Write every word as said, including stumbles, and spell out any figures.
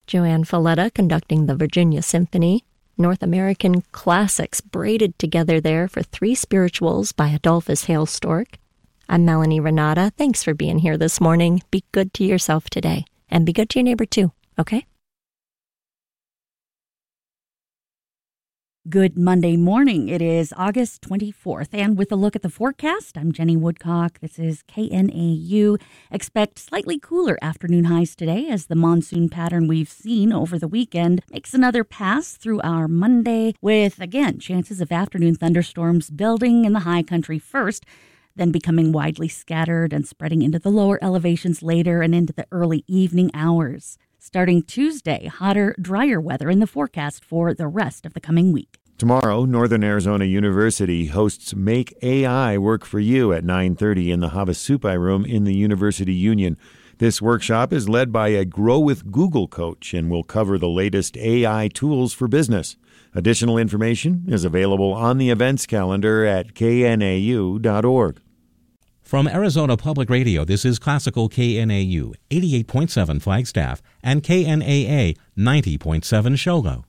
Joanne Falletta conducting the Virginia Symphony. North American classics braided together there for Three Spirituals by Adolphus Hailstork. I'm Melanie Renata. Thanks for being here this morning. Be good to yourself today, and be good to your neighbor too, okay? Good Monday morning. It is August twenty-fourth, and with a look at the forecast, I'm Jenny Woodcock. This is K N A U. Expect slightly cooler afternoon highs today as the monsoon pattern we've seen over the weekend makes another pass through our Monday with, again, chances of afternoon thunderstorms building in the high country first, then becoming widely scattered and spreading into the lower elevations later and into the early evening hours. Starting Tuesday, hotter, drier weather in the forecast for the rest of the coming week. Tomorrow, Northern Arizona University hosts Make A I Work for You at nine thirty in the Havasupai Room in the University Union. This workshop is led by a Grow with Google coach and will cover the latest A I tools for business. Additional information is available on the events calendar at k n a u dot org. From Arizona Public Radio, this is Classical K N A U, eighty-eight point seven Flagstaff, and K N A A, ninety point seven Shogo.